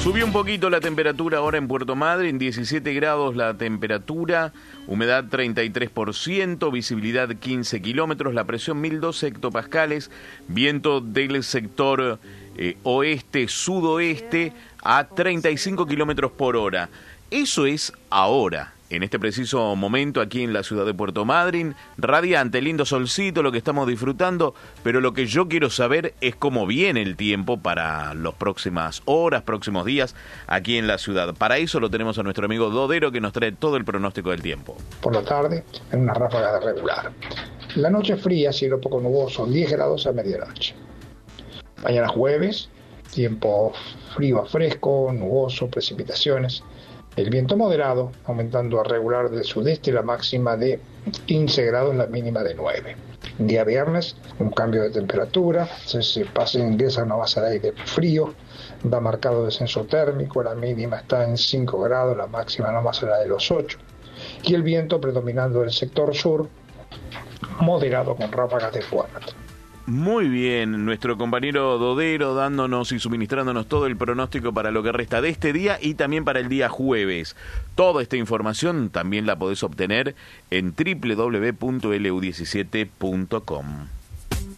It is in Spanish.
Subió un poquito la temperatura ahora en Puerto Madryn, 17 grados la temperatura, humedad 33%, visibilidad 15 kilómetros, la presión 1012 hectopascales, viento del sector oeste-sudoeste a 35 kilómetros por hora. Eso es ahora. En este preciso momento aquí en la ciudad de Puerto Madryn, radiante, lindo solcito, lo que estamos disfrutando, pero lo que yo quiero saber es cómo viene el tiempo para las próximas horas, próximos días aquí en la ciudad. Para eso lo tenemos a nuestro amigo Dodero que nos trae todo el pronóstico del tiempo. Por la tarde, en una ráfaga regular. La noche fría, cielo poco nuboso, 10 grados a medianoche. Mañana jueves, tiempo frío a fresco, nuboso, precipitaciones. El viento moderado, aumentando a regular del sudeste, la máxima de 15 grados, la mínima de 9. Día viernes, un cambio de temperatura, ingresa una masa de aire frío, va marcado descenso térmico, la mínima está en 5 grados, la máxima no más allá de los 8. Y el viento predominando del sector sur, moderado con ráfagas de 4. Muy bien, nuestro compañero Dodero dándonos y suministrándonos todo el pronóstico para lo que resta de este día y también para el día jueves. Toda esta información también la podés obtener en www.lu17.com.